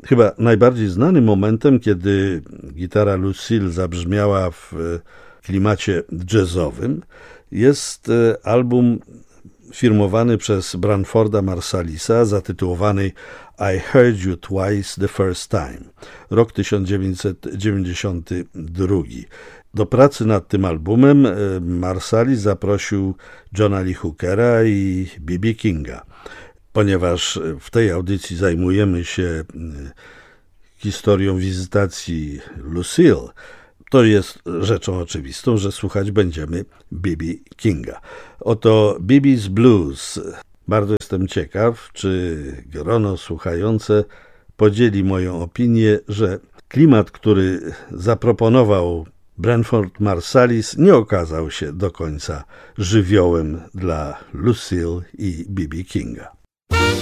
Chyba najbardziej znanym momentem, kiedy gitara Lucille zabrzmiała w klimacie jazzowym, jest album firmowany przez Branforda Marsalisa zatytułowany I Heard You Twice the First Time, rok 1992. Do pracy nad tym albumem Marsalis zaprosił Johna Lee Hookera i B.B. Kinga. Ponieważ w tej audycji zajmujemy się historią wizytacji Lucille, to jest rzeczą oczywistą, że słuchać będziemy B.B. Kinga. Oto BB's Blues. Bardzo jestem ciekaw, czy grono słuchające podzieli moją opinię, że klimat, który zaproponował Branford Marsalis, nie okazał się do końca żywiołem dla Lucille i B.B. Kinga.